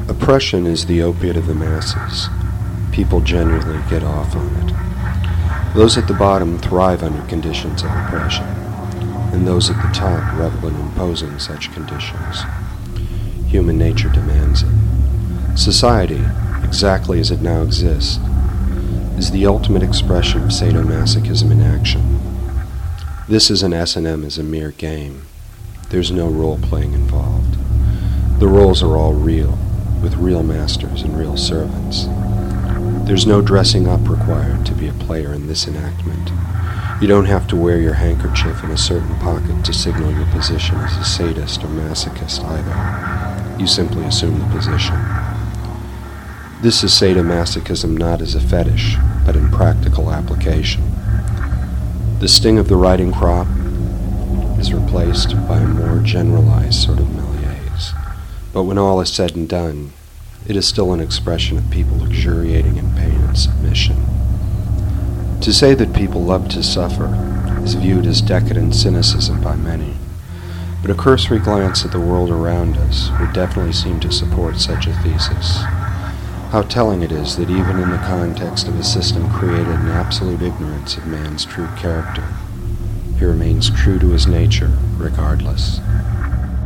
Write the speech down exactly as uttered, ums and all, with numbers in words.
Oppression is the opiate of the masses. People generally get off on it. Those at the bottom thrive under conditions of oppression, and those at the top revel in imposing such conditions. Human nature demands it. Society, exactly as it now exists, is the ultimate expression of sadomasochism in action. This as an S and M is a mere game. There's no role-playing involved. The roles are all real, with real masters and real servants. There's no dressing up required to be a player in this enactment. You don't have to wear your handkerchief in a certain pocket to signal your position as a sadist or masochist either. You simply assume the position. This is sadomasochism not as a fetish, but in practical application. The sting of the riding crop is replaced by a more generalized sort of malaise. But when all is said and done, it is still an expression of people luxuriating in pain and submission. To say that people love to suffer is viewed as decadent cynicism by many, but a cursory glance at the world around us would definitely seem to support such a thesis. How telling it is that even in the context of a system created in absolute ignorance of man's true character, he remains true to his nature regardless.